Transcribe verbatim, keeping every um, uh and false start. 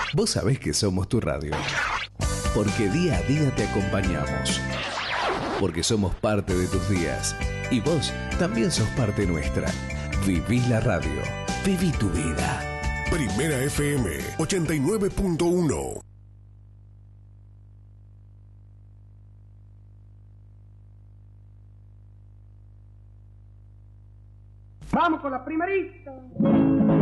Vos sabés que somos tu radio. Porque día a día te acompañamos. Porque somos parte de tus días. Y vos también sos parte nuestra. Viví la radio. Viví tu vida. Primera F M ochenta y nueve punto uno. Vamos con la primerita.